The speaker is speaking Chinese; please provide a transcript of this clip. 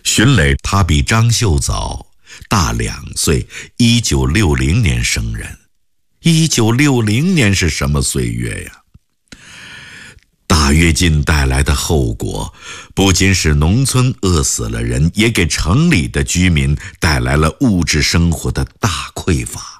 荀磊他比张秀早大2岁，1960年生人。1960年是什么岁月呀？大跃进带来的后果，不仅使农村饿死了人，也给城里的居民带来了物质生活的大匮乏。